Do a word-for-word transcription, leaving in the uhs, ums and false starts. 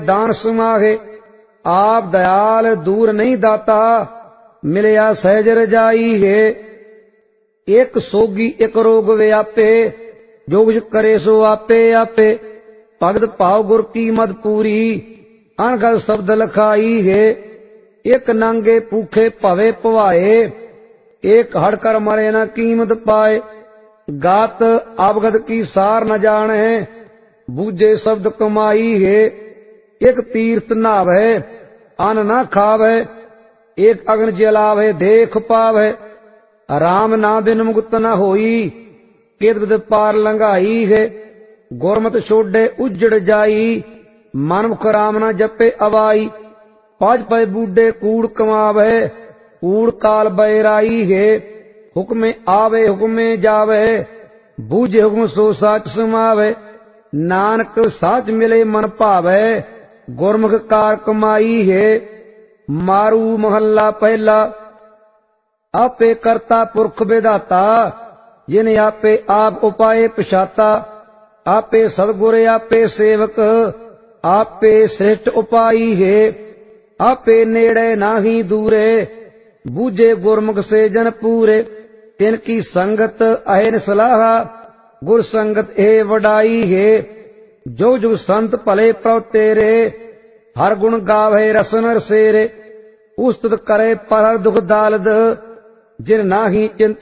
दान सुमाहे। आप दयाल दूर नहीं दाता, मिलया सहज रजाई है। एक सोगी एक रोग व्यापे, जो कुछ करे सो आपे आपे। भगत भाव गुर की मद पूरी, अनगढ़ शब्द लखाई है। एक नांगे भूखे भवे पवाए, एक हड़कर मरे न कीमत पाए। गात अवगत की सार न जाने, बूझे शब्द कमाई है। एक तीर्थ नावे अन्न न खावे, एक अग्न जलावे देख पावे। राम ना बिन मुक्त न होई, केत बिद पार लंघाई है। गुरमत छोड़े उजड़ जाई, मनमुख राम न जपे अवाई। पाज पै बूढ़े कूड़ कमावे, कूड़ काल बैराई है। हुक्मे आवे हुक्मे जावे, बूझे हुक्म सो साच समावे। नानक साच मिले मन भावे, गुरमुख कार कमाई है। मारू महला पहला, आपे करता पुरख विधाता। जिन आपे आप उपाय पछाता, आपे सदगुर आपे सेवक। आपे श्रेष्ठ उपाई है, आपे नेड़े नाही दूरे। बूझे गुरमुख से जन पूरे, तिनकी संगत अहन सलाह। गुर संगत ए वडाई है। जो जो संत भले प्रभ तेरे, हर गुण गावे रसन रसेरे। उस्तत करे पर हर दुख दालद, जिन नाही चिंत